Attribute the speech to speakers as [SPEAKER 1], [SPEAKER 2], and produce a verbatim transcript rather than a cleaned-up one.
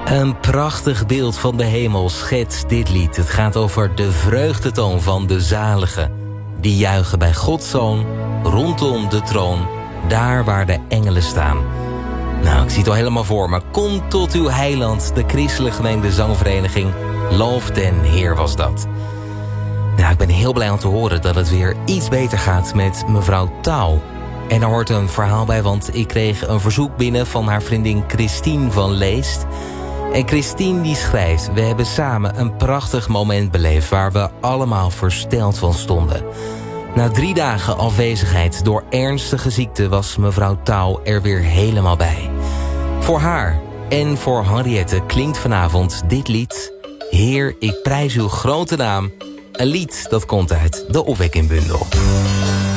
[SPEAKER 1] Een prachtig beeld van de hemel schetst dit lied. Het gaat over de vreugdetoon van de zaligen. Die juichen bij Gods Zoon, rondom de troon, daar waar de engelen staan. Nou, ik zie het al helemaal voor me. Kom tot uw heiland, de christelijk gemeente zangvereniging. Loof den Heer was dat. Nou, ik ben heel blij om te horen dat het weer iets beter gaat met mevrouw Touw. En er hoort een verhaal bij, want ik kreeg een verzoek binnen van haar vriendin Christine van Leest. En Christine die schrijft: we hebben samen een prachtig moment beleefd waar we allemaal versteld van stonden. Na drie dagen afwezigheid door ernstige ziekte was mevrouw Touw er weer helemaal bij. Voor haar en voor Henriette klinkt vanavond dit lied: Heer, ik prijs uw grote naam. Een lied dat komt uit de Opwekkingbundel.